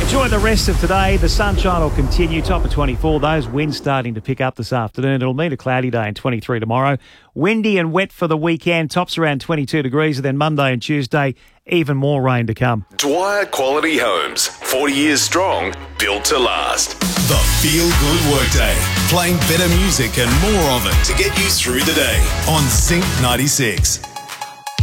Enjoy the rest of today. The sunshine will continue. Top of 24. Those winds starting to pick up this afternoon. It'll mean a cloudy day and 23 tomorrow. Windy and wet for the weekend. Tops around 22 degrees. And then Monday and Tuesday, even more rain to come. Dwyer Quality Homes. 40 years strong. Built to last. The Feel Good Workday. Playing better music and more of it to get you through the day on Sync 96.